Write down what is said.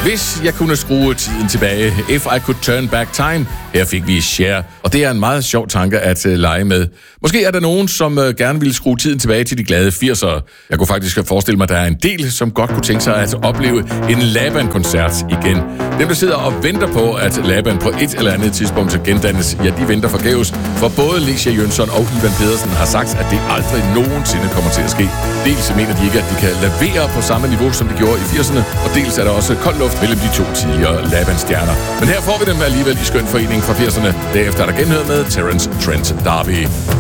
Hvis jeg kunne skrue tiden tilbage, if I could turn back time, her fik vi Cher. Og det er en meget sjov tanke at lege med. Måske er der nogen, som gerne ville skrue tiden tilbage til de glade 80'ere. Jeg kunne faktisk forestille mig, at der er en del, som godt kunne tænke sig at opleve en Laban-koncert igen. Dem, der sidder og venter på, at Laban på et eller andet tidspunkt gendannes, ja, de venter forgæves. For både Lecia Jønsson og Ivan Pedersen har sagt, at det aldrig nogensinde kommer til at ske. Dels mener de ikke, at de kan lavere på samme niveau, som de gjorde i 80'erne, og dels er der også kold luft mellem de to tidligere Laban-stjerner. Men her får vi dem alligevel i skøn forening fra 80'erne. Derefter er der genhør med Terence Trent D'Arby.